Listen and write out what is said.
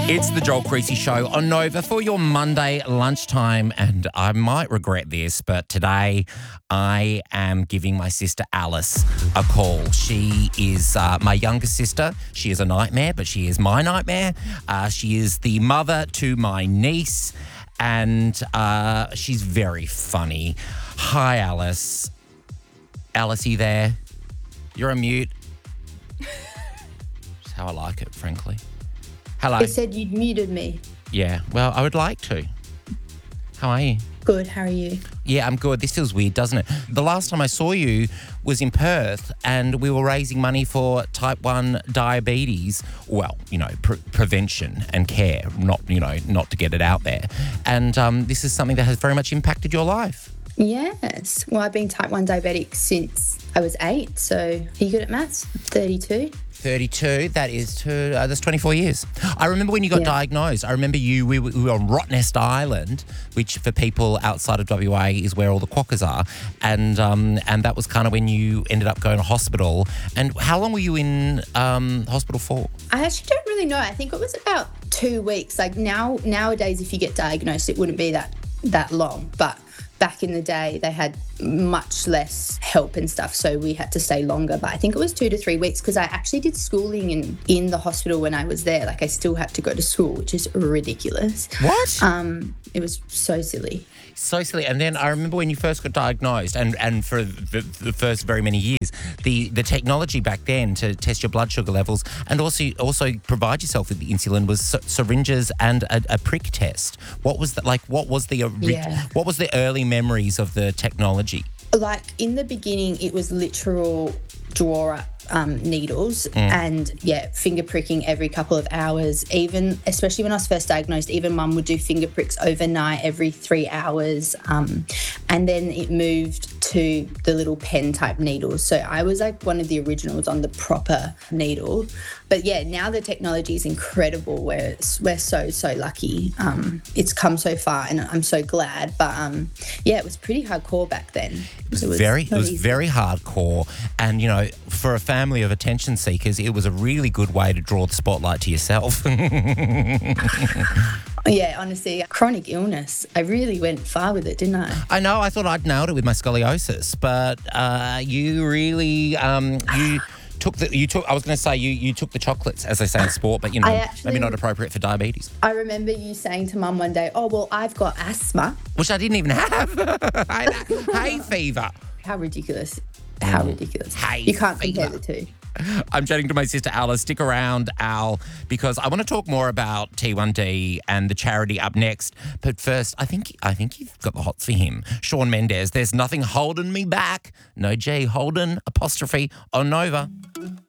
It's the Joel Creasy Show on Nova for your Monday lunchtime, and I might regret this, but today I am giving my sister Alice a call. She is my younger sister. She is a nightmare, but she is my nightmare. She is the mother to my niece, and she's very funny. Hi, Alice. Alice, are you there? You're on mute. That's how I like it, frankly. Hello. You said you'd muted me. Yeah, well, I would like to. How are you? Good, how are you? Yeah, I'm good. This feels weird, doesn't it? The last time I saw you was in Perth and we were raising money for type 1 diabetes. Well, prevention and care, not to get it out there. And this is something that has very much impacted your life. Yes. Well, I've been type 1 diabetic since I was 8, so are you good at maths? 32. 32, that's 24 years. I remember when you got diagnosed. I remember we were on Rottnest Island, which for people outside of WA is where all the quokkas are. And that was kind of when you ended up going to hospital. And how long were you in hospital for? I actually don't really know. I think it was about 2 weeks. Like nowadays, if you get diagnosed, it wouldn't be that long. But back in the day, they had much less help and stuff, so we had to stay longer. But I think it was 2 to 3 weeks because I actually did schooling in the hospital when I was there. Like, I still had to go to school, which is ridiculous. What? It was so silly. So silly. And then I remember when you first got diagnosed and for the first very many years, the technology back then to test your blood sugar levels and also provide yourself with the insulin was syringes and a prick test. What was that like? What was the early memories of the technology? Like, in the beginning, it was literal drawer needles and finger pricking every couple of hours. Even, especially when I was first diagnosed, even mum would do finger pricks overnight every 3 hours. And then it moved to the little pen type needles. So I was like one of the originals on the proper needle. But yeah, now the technology is incredible. We're so lucky. It's come so far and I'm so glad. But it was pretty hardcore back then. It was very hardcore. And, for a family of attention seekers, it was a really good way to draw the spotlight to yourself. Yeah, honestly, chronic illness. I really went far with it, didn't I? I know. I thought I'd nailed it with my scoliosis, but you really you took the chocolates, as they say in sport, but maybe not appropriate for diabetes. I remember you saying to mum one day, "Oh, well, I've got asthma," which I didn't even have. I had hay fever. How ridiculous! How ridiculous! Hay you can't fever. compare the two. I'm chatting to my sister Alice. Stick around, Al, because I want to talk more about T1D and the charity up next. But first, I think you've got the hots for him. Shawn Mendes, There's Nothing Holding Me Back. No G, Holden, apostrophe, on Nova.